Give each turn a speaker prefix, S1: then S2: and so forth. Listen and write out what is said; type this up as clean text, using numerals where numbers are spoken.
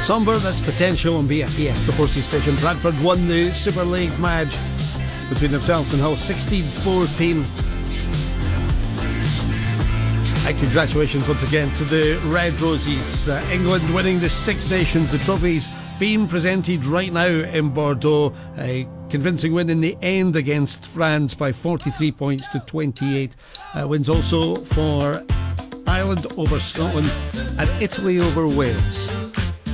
S1: Somber, that's Potential on BFES, the Horses Station. Bradford won the Super League match between themselves and Hull 16-14. And congratulations once again to the Red Roses. England winning the Six Nations. The trophies being presented right now in Bordeaux. A convincing win in the end against France by 43 points to 28. Wins also for Ireland over Scotland and Italy over Wales.